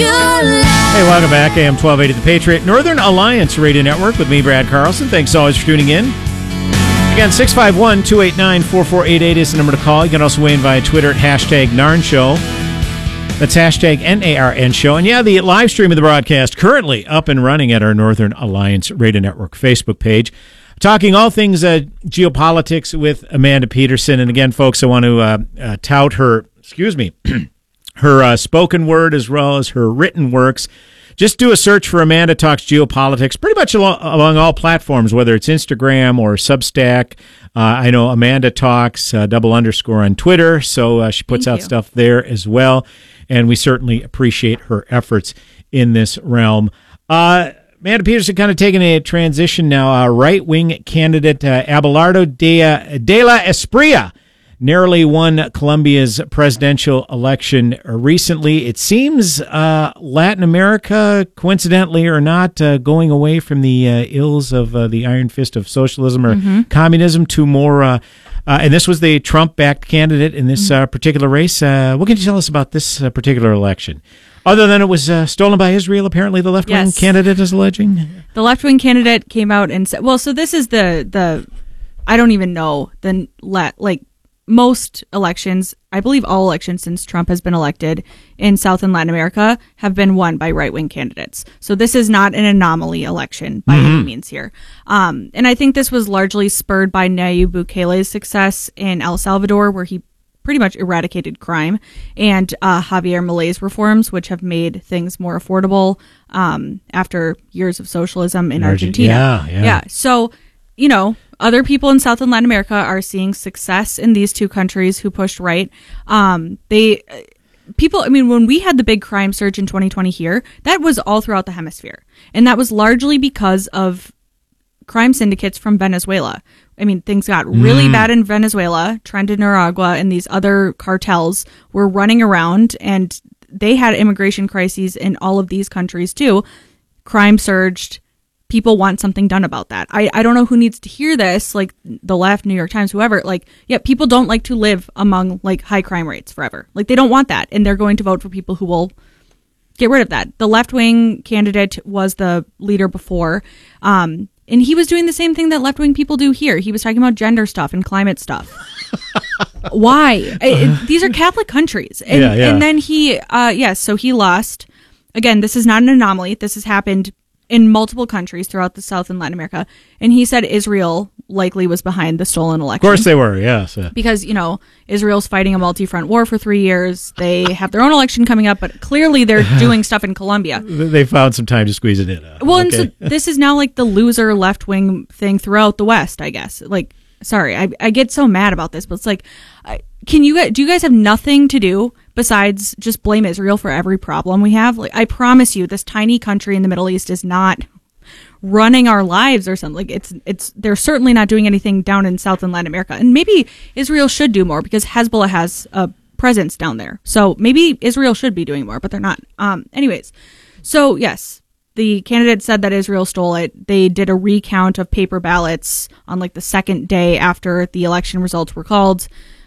Hey, welcome back. AM 1280 The Patriot, Northern Alliance Radio Network with me, Brad Carlson. Thanks always for tuning in. Again, 651-289-4488 is the number to call. You can also weigh in via Twitter at hashtag Narn Show. That's hashtag NARN Show. And yeah, the live stream of the broadcast currently up and running at our Northern Alliance Radio Network Facebook page. Talking all things geopolitics with Amanda Peterson. And again, folks, I want to tout her, her spoken word as well as her written works. Just do a search for Amanda Talks Geopolitics, pretty much along all platforms, whether it's Instagram or Substack. I know Amanda Talks _ on Twitter, so she puts out stuff there as well, and we certainly appreciate her efforts in this realm. Amanda Peterson kind of taking a transition now. Right-wing candidate Abelardo de la Espriella narrowly won Colombia's presidential election recently. It seems Latin America, coincidentally or not, going away from the ills of the iron fist of socialism or communism to more, and this was the Trump-backed candidate in this particular race. What can you tell us about this particular election? Other than it was stolen by Israel, apparently the left-wing candidate is alleging? The left-wing candidate came out and said, well, so this is the I don't even know, most elections, I believe all elections since Trump has been elected in South and Latin America have been won by right-wing candidates. So this is not an anomaly election by any means here. And I think this was largely spurred by Nayib Bukele's success in El Salvador, where he pretty much eradicated crime, and Javier Milei's reforms, which have made things more affordable after years of socialism in Argentina. Yeah. So, you know, other people in South and Latin America are seeing success in these two countries who pushed right. When we had the big crime surge in 2020 here, that was all throughout the hemisphere. And that was largely because of crime syndicates from Venezuela. I mean, things got really bad in Venezuela. Tren de Nicaragua and these other cartels were running around, and they had immigration crises in all of these countries too. Crime surged. People want something done about that. I don't know who needs to hear this, like the left, New York Times, whoever. People don't like to live among high crime rates forever. They don't want that, and they're going to vote for people who will get rid of that. The left-wing candidate was the leader before, and he was doing the same thing that left-wing people do here. He was talking about gender stuff and climate stuff. Why? These are Catholic countries. And then so he lost. Again, this is not an anomaly. This has happened in multiple countries throughout the South and Latin America. And he said Israel likely was behind the stolen election. Of course they were, yes. Because, Israel's fighting a multi-front war for 3 years. They have their own election coming up, but clearly they're doing stuff in Colombia. They found some time to squeeze it in. And so this is now the loser left-wing thing throughout the West, I guess. Sorry, I get so mad about this, but it's do you guys have nothing to do besides just blame Israel for every problem we have? I promise you, this tiny country in the Middle East is not running our lives or something. They're certainly not doing anything down in South and Latin America. And maybe Israel should do more because Hezbollah has a presence down there. So maybe Israel should be doing more, but they're not. Anyways, so yes, the candidate said that Israel stole it. They did a recount of paper ballots on the second day after the election results were called.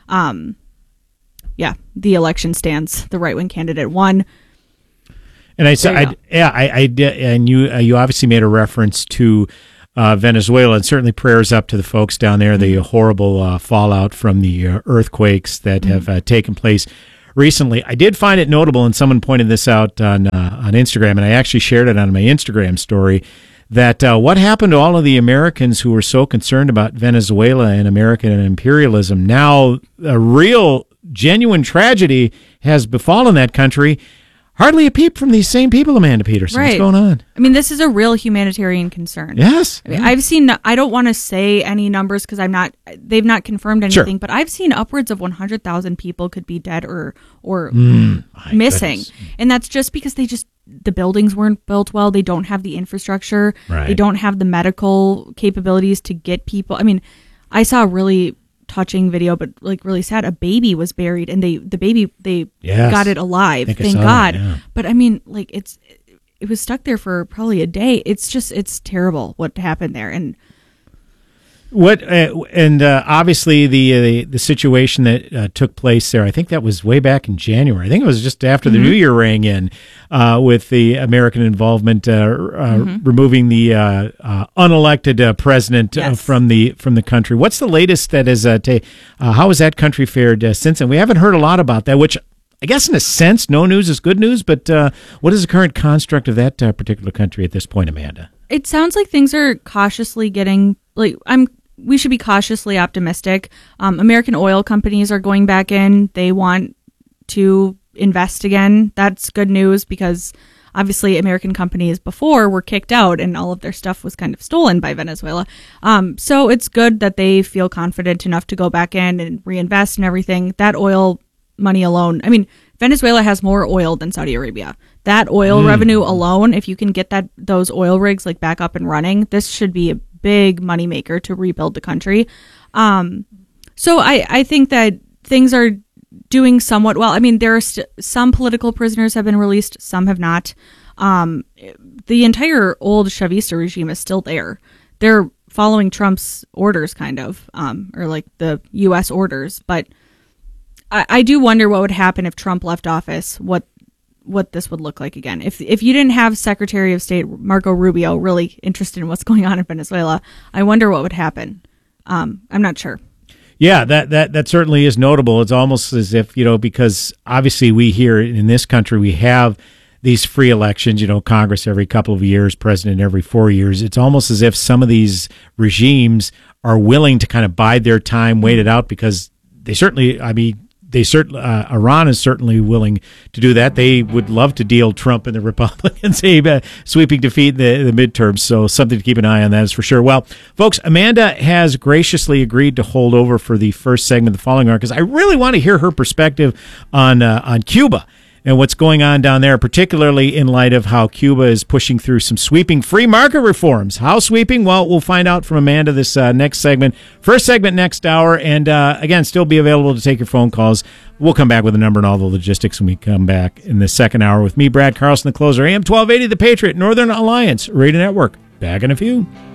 The election stands. The right-wing candidate won. And I did, and you obviously made a reference to Venezuela, and certainly prayers up to the folks down there. The horrible fallout from the earthquakes that have taken place recently. I did find it notable, and someone pointed this out on Instagram, and I actually shared it on my Instagram story, that what happened to all of the Americans who were so concerned about Venezuela and American imperialism? Now, a real, genuine tragedy has befallen that country. Hardly a peep from these same people, Amanda Peterson. Right. What's going on? I mean, this is a real humanitarian concern. Yes. I've seen, I don't want to say any numbers because they've not confirmed anything, but I've seen upwards of 100,000 people could be dead or missing. Goodness. And that's just because the buildings weren't built well. They don't have the infrastructure. Right. They don't have the medical capabilities to get people. I mean, I saw a really touching video, but really sad. A baby was buried, and the baby got it alive. Thank God. Yeah. But I mean, it was stuck there for probably a day. It's terrible what happened there. And Obviously the situation that took place there, I think that was way back in January. I think it was just after the New Year rang in, with the American involvement, removing the unelected president from the country. What's the latest that is? How has that country fared since then? We haven't heard a lot about that, which I guess in a sense, no news is good news. But what is the current construct of that particular country at this point, Amanda? It sounds like things are cautiously getting we should be cautiously optimistic. American oil companies are going back in. They want to invest again. That's good news because obviously American companies before were kicked out and all of their stuff was kind of stolen by Venezuela. So it's good that they feel confident enough to go back in and reinvest and everything. That oil money alone, I mean, Venezuela has more oil than Saudi Arabia. That oil revenue alone, if you can get those oil rigs like back up and running, this should be a big moneymaker to rebuild the country. So I think that things are doing somewhat well. I mean, there are some political prisoners have been released, some have not. The entire old Chavista regime is still there. They're following Trump's orders, kind of, or like the U.S. orders. But I do wonder what would happen if Trump left office, what this would look like again. If you didn't have Secretary of State Marco Rubio really interested in what's going on in Venezuela, I wonder what would happen. I'm not sure. Yeah, that certainly is notable. It's almost as if, because obviously we here in this country, we have these free elections, Congress every couple of years, president every 4 years. It's almost as if some of these regimes are willing to kind of bide their time, wait it out, because Iran is certainly willing to do that. They would love to deal Trump and the Republicans a sweeping defeat in the midterms. So something to keep an eye on, that is for sure. Well, folks, Amanda has graciously agreed to hold over for the first segment of the following hour because I really want to hear her perspective on Cuba and what's going on down there, particularly in light of how Cuba is pushing through some sweeping free market reforms. How sweeping? Well, we'll find out from Amanda this next segment. First segment next hour, and again, still be available to take your phone calls. We'll come back with a number and all the logistics when we come back in the second hour with me, Brad Carlson, the closer. AM 1280, The Patriot, Northern Alliance Radio Network. Back in a few.